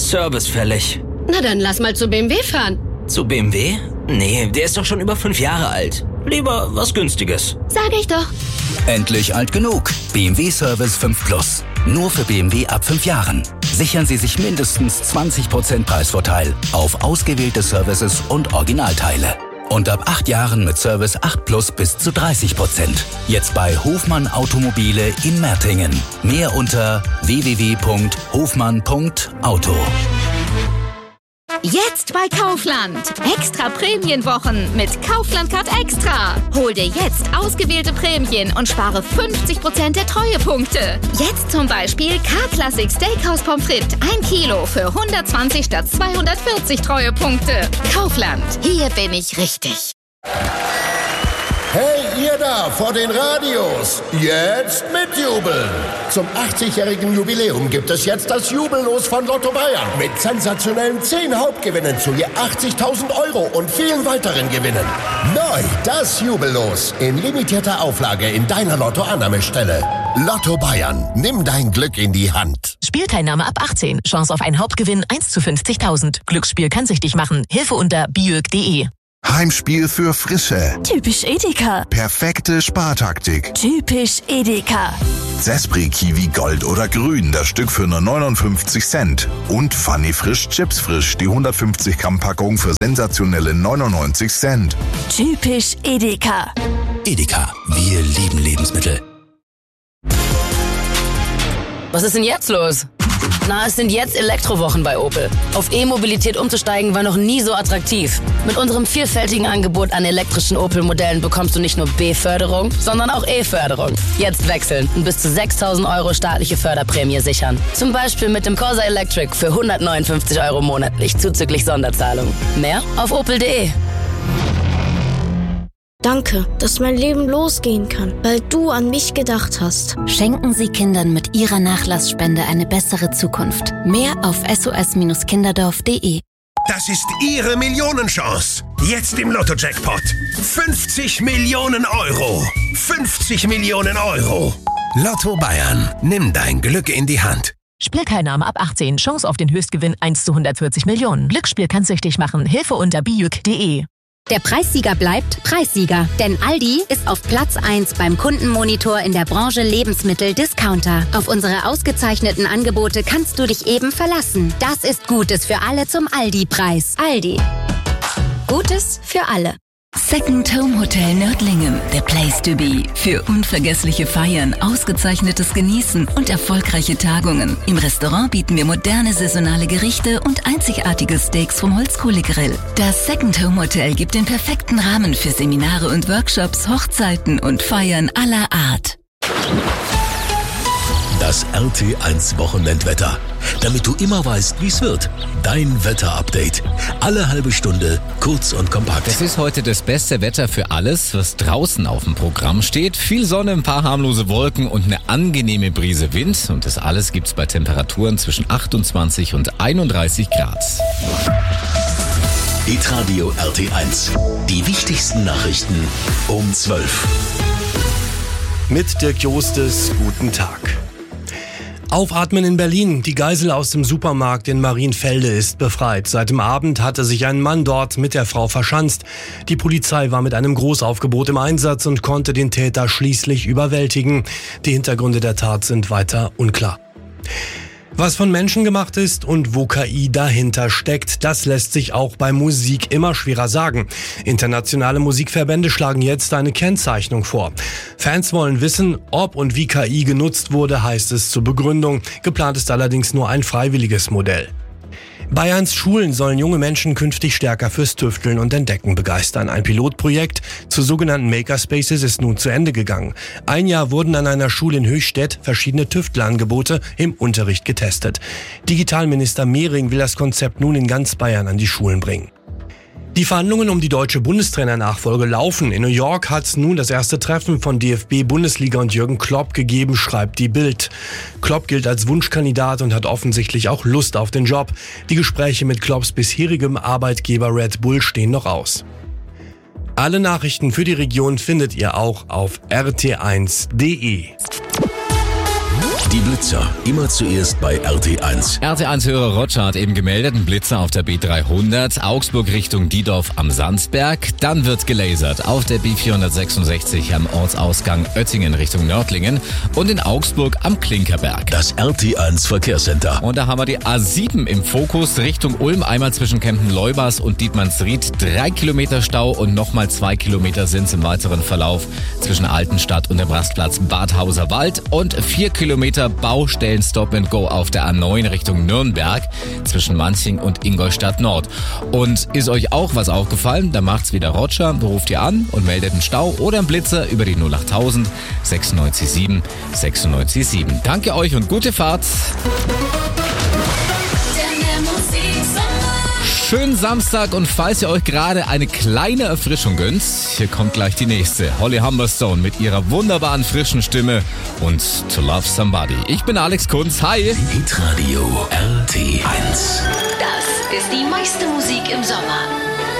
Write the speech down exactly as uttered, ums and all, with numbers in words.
Service fällig. Na dann lass mal zu B M W fahren. Zu B M W? Nee, der ist doch schon über fünf Jahre alt. Lieber was Günstiges. Sag ich doch. Endlich alt genug. B M W Service fünf Plus. Nur für B M W ab fünf Jahren. Sichern Sie sich mindestens zwanzig Prozent Preisvorteil auf ausgewählte Services und Originalteile. Und ab acht Jahren mit Service acht Plus bis zu dreißig Prozent. Jetzt bei Hofmann Automobile in Mertingen. Mehr unter w w w punkt hofmann punkt auto. Jetzt bei Kaufland. Extra Prämienwochen mit Kaufland Card Extra. Hol dir jetzt ausgewählte Prämien und spare fünfzig Prozent der Treuepunkte. Jetzt zum Beispiel K-Classic Steakhouse Pommes frites ein Kilo für hundertzwanzig statt zweihundertvierzig Treuepunkte. Kaufland. Hier bin ich richtig. Hey, ihr da vor den Radios, jetzt mitjubeln! Zum achtzigjährigen Jubiläum gibt es jetzt das Jubellos von Lotto Bayern mit sensationellen zehn Hauptgewinnen zu je achtzigtausend Euro und vielen weiteren Gewinnen. Neu das Jubellos in limitierter Auflage in deiner Lotto-Annahmestelle. Lotto Bayern, nimm dein Glück in die Hand. Spielteilnahme ab achtzehn. Chance auf einen Hauptgewinn eins zu fünfzigtausend. Glücksspiel kann süchtig machen. Hilfe unter biög punkt de. Heimspiel für Frische. Typisch Edeka. Perfekte Spartaktik. Typisch Edeka. Zespri Kiwi Gold oder Grün, das Stück für nur neunundfünfzig Cent. Und Funny Frisch Chips Frisch, die hundertfünfzig Gramm Packung für sensationelle neunundneunzig Cent. Typisch Edeka. Edeka, wir lieben Lebensmittel. Was ist denn jetzt los? Na, es sind jetzt Elektrowochen bei Opel. Auf E-Mobilität umzusteigen war noch nie so attraktiv. Mit unserem vielfältigen Angebot an elektrischen Opel-Modellen bekommst du nicht nur B-Förderung, sondern auch E-Förderung. Jetzt wechseln und bis zu sechstausend Euro staatliche Förderprämie sichern. Zum Beispiel mit dem Corsa Electric für hundertneunundfünfzig Euro monatlich zuzüglich Sonderzahlung. Mehr auf opel punkt de. Danke, dass mein Leben losgehen kann, weil du an mich gedacht hast. Schenken Sie Kindern mit Ihrer Nachlassspende eine bessere Zukunft. Mehr auf s o s kinderdorf punkt de. Das ist Ihre Millionenchance. Jetzt im Lotto-Jackpot. fünfzig Millionen Euro. fünfzig Millionen Euro. Lotto Bayern. Nimm dein Glück in die Hand. Spielteilnahme ab achtzehn. Chance auf den Höchstgewinn eins zu hundertvierzig Millionen. Glücksspiel kann süchtig machen. Hilfe unter biög punkt de. Der Preissieger bleibt Preissieger, denn Aldi ist auf Platz eins beim Kundenmonitor in der Branche Lebensmittel-Discounter. Auf unsere ausgezeichneten Angebote kannst du dich eben verlassen. Das ist Gutes für alle zum Aldi-Preis. Aldi. Gutes für alle. Second Home Hotel Nördlingen, der Place to be. Für unvergessliche Feiern, ausgezeichnetes Genießen und erfolgreiche Tagungen. Im Restaurant bieten wir moderne saisonale Gerichte und einzigartige Steaks vom Holzkohlegrill. Das Second Home Hotel gibt den perfekten Rahmen für Seminare und Workshops, Hochzeiten und Feiern aller Art. Das R T eins Wochenendwetter. Damit du immer weißt, wie es wird. Dein Wetterupdate. Alle halbe Stunde, kurz und kompakt. Es ist heute das beste Wetter für alles, was draußen auf dem Programm steht. Viel Sonne, ein paar harmlose Wolken und eine angenehme Brise Wind. Und das alles gibt's bei Temperaturen zwischen achtundzwanzig und einunddreißig Grad. Hitradio R T eins. Die wichtigsten Nachrichten um zwölf. Mit Dirk Jostes, guten Tag. Aufatmen in Berlin. Die Geisel aus dem Supermarkt in Marienfelde ist befreit. Seit dem Abend hatte sich ein Mann dort mit der Frau verschanzt. Die Polizei war mit einem Großaufgebot im Einsatz und konnte den Täter schließlich überwältigen. Die Hintergründe der Tat sind weiter unklar. Was von Menschen gemacht ist und wo K I dahinter steckt, das lässt sich auch bei Musik immer schwerer sagen. Internationale Musikverbände schlagen jetzt eine Kennzeichnung vor. Fans wollen wissen, ob und wie K I genutzt wurde, heißt es zur Begründung. Geplant ist allerdings nur ein freiwilliges Modell. Bayerns Schulen sollen junge Menschen künftig stärker fürs Tüfteln und Entdecken begeistern. Ein Pilotprojekt zu sogenannten Makerspaces ist nun zu Ende gegangen. Ein Jahr wurden an einer Schule in Höchstädt verschiedene Tüftelangebote im Unterricht getestet. Digitalminister Mehring will das Konzept nun in ganz Bayern an die Schulen bringen. Die Verhandlungen um die deutsche Bundestrainernachfolge laufen. In New York hat es nun das erste Treffen von D F B, Bundesliga und Jürgen Klopp gegeben, schreibt die Bild. Klopp gilt als Wunschkandidat und hat offensichtlich auch Lust auf den Job. Die Gespräche mit Klopps bisherigem Arbeitgeber Red Bull stehen noch aus. Alle Nachrichten für die Region findet ihr auch auf r t eins punkt de. Die Blitzer, immer zuerst bei R T eins. R T eins-Hörer Roger hat eben gemeldet, ein Blitzer auf der B dreihundert, Augsburg Richtung Diedorf am Sandsberg. Dann wird gelasert auf der B vierhundertsechsundsechzig am Ortsausgang Oettingen Richtung Nördlingen und in Augsburg am Klinkerberg. Das R T eins Verkehrscenter. Und da haben wir die A sieben im Fokus Richtung Ulm, einmal zwischen Kempten-Leubas und Dietmannsried. Drei Kilometer Stau und nochmal zwei Kilometer sind es im weiteren Verlauf zwischen Altenstadt und dem Rastplatz Badhauser Wald und vier Kilometer Baustellen Stop and Go auf der A neun Richtung Nürnberg zwischen Manching und Ingolstadt Nord. Und ist euch auch was aufgefallen, dann macht's wieder Roger, ruft ihr an und meldet einen Stau oder einen Blitzer über die null achttausend sechsundneunzig sieben sechsundneunzig sieben. Danke euch und gute Fahrt. Schönen Samstag und falls ihr euch gerade eine kleine Erfrischung gönnt, hier kommt gleich die nächste. Holly Humberstone mit ihrer wunderbaren frischen Stimme und To Love Somebody. Ich bin Alex Kunz, hi! Hitradio R T eins. Das ist die meiste Musik im Sommer.